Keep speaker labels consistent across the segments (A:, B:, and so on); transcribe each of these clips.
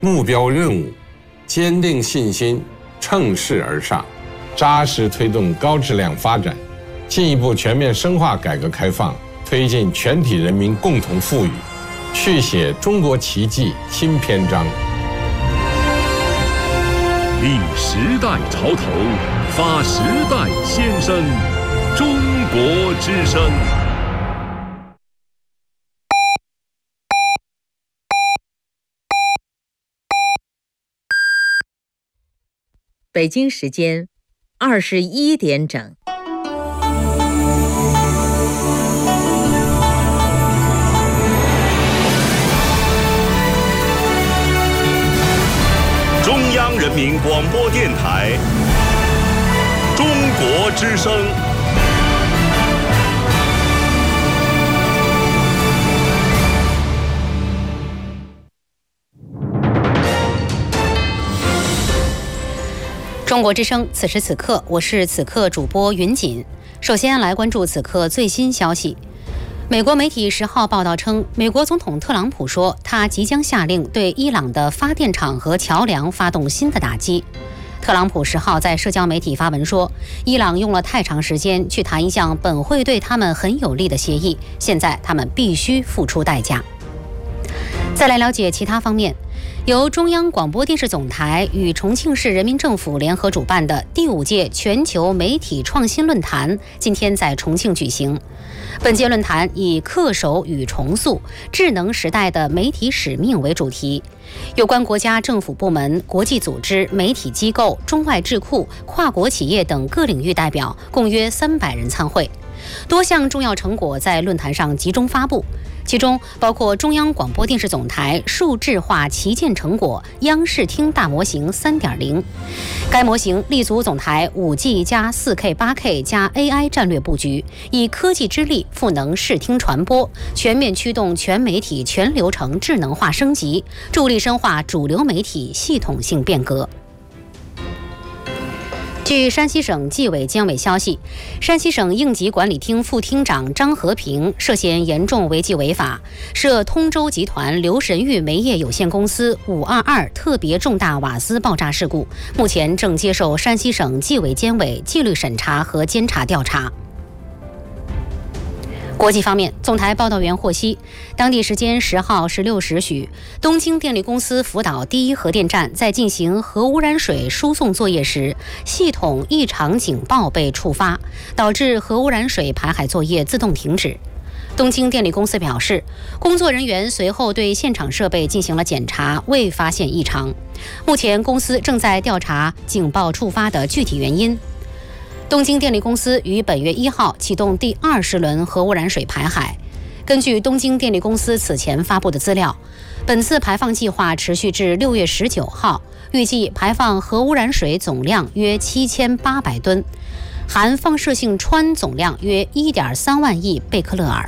A: 目标任务，坚定信心，乘势而上，扎实推动高质量发展，进一步全面深化改革开放，推进全体人民共同富裕，续写中国奇迹新篇章。
B: 立时代潮头，发时代先声，中国之声。
C: 北京时间21点整。
B: 中央人民广播电台，中国之声。
D: 中国之声，此时此刻，我是此刻主播云锦。首先来关注此刻最新消息。美国媒体10号报道称，美国总统特朗普说，他即将下令对伊朗的发电厂和桥梁发动新的打击。特朗普10号在社交媒体发文说，伊朗用了太长时间去谈一项本会对他们很有利的协议，现在他们必须付出代价。再来了解其他方面。由中央广播电视总台与重庆市人民政府联合主办的第5届全球媒体创新论坛今天在重庆举行。本届论坛以恪守与重塑智能时代的媒体使命为主题，有关国家政府部门、国际组织、媒体机构、中外智库、跨国企业等各领域代表共约300人参会。多项重要成果在论坛上集中发布，其中包括中央广播电视总台数字化旗舰成果央视听大模型 3.0。 该模型立足总台 5G 加 4K、8K 加 AI 战略布局，以科技之力赋能视听传播，全面驱动全媒体全流程智能化升级，助力深化主流媒体系统性变革。据山西省纪委监委消息，山西省应急管理厅副厅长张和平涉嫌严重违纪违法，涉通州集团刘神玉煤业有限公司522特别重大瓦斯爆炸事故，目前正接受山西省纪委监委纪律审查和监察调查。国际方面，总台报道员获悉，当地时间10号16时许，东京电力公司福岛第一核电站在进行核污染水输送作业时，系统异常警报被触发，导致核污染水排海作业自动停止。东京电力公司表示，工作人员随后对现场设备进行了检查，未发现异常。目前公司正在调查警报触发的具体原因。东京电力公司于本月1号启动第20轮核污染水排海。根据东京电力公司此前发布的资料，本次排放计划持续至6月19号，预计排放核污染水总量约7800吨，含放射性氚总量约1.3万亿贝克勒尔。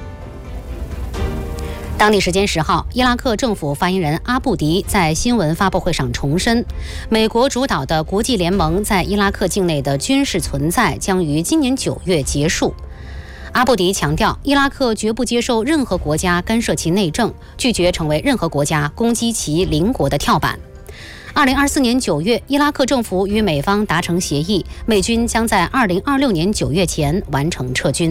D: 当地时间10号，伊拉克政府发言人阿布迪在新闻发布会上重申，美国主导的国际联盟在伊拉克境内的军事存在将于今年9月结束。阿布迪强调，伊拉克绝不接受任何国家干涉其内政，拒绝成为任何国家攻击其邻国的跳板。2024年9月，伊拉克政府与美方达成协议，美军将在2026年9月前完成撤军。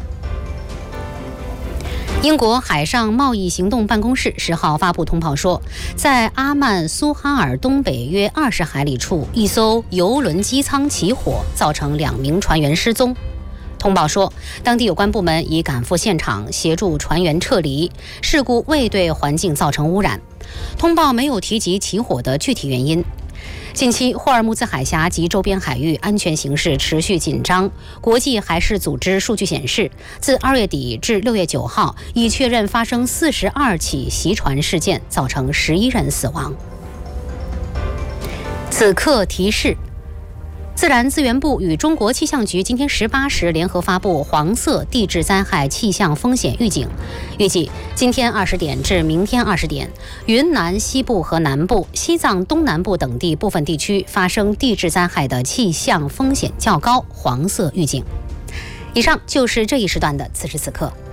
D: 英国海上贸易行动办公室10号发布通报说，在阿曼苏哈尔东北约20海里处，一艘油轮机舱起火，造成2名船员失踪。通报说，当地有关部门已赶赴现场协助船员撤离，事故未对环境造成污染。通报没有提及起火的具体原因。近期，霍尔木兹海峡及周边海域安全形势持续紧张。国际海事组织数据显示，自2月底至6月9号，已确认发生42起袭船事件，造成11人死亡。此刻提示：自然资源部与中国气象局今天18时联合发布黄色地质灾害气象风险预警，预计今天20点至明天20点，云南西部和南部、西藏东南部等地部分地区发生地质灾害的气象风险较高，黄色预警。以上就是这一时段的此时此刻。